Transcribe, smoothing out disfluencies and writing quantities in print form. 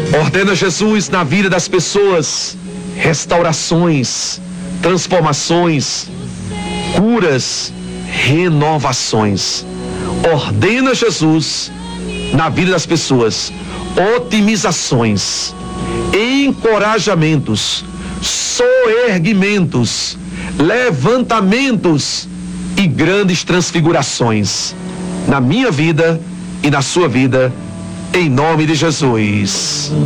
Ordena, Jesus, na vida das pessoas, restaurações, transformações, curas, renovações. Ordena, Jesus, na vida das pessoas, otimizações, encorajamentos, soerguimentos, levantamentos e grandes transfigurações na minha vida e na sua vida, em nome de Jesus.